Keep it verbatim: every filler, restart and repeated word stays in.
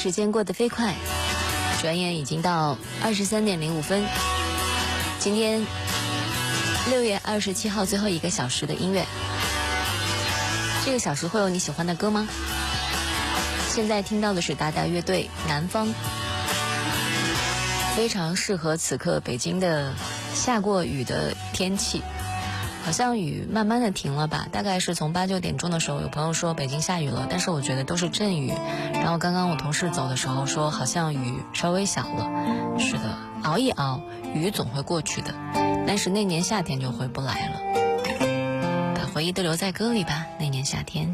时间过得飞快，转眼已经到二十三点零五分。今天六月二十七号最后一个小时的音乐，这个小时会有你喜欢的歌吗？现在听到的是达达乐队《南方》，非常适合此刻北京的下过雨的天气。好像雨慢慢的停了吧，大概是从八九点钟的时候，有朋友说北京下雨了，但是我觉得都是阵雨。然后刚刚我同事走的时候说，好像雨稍微小了。是的，熬一熬，雨总会过去的，但是那年夏天就回不来了。把回忆都留在歌里吧，那年夏天。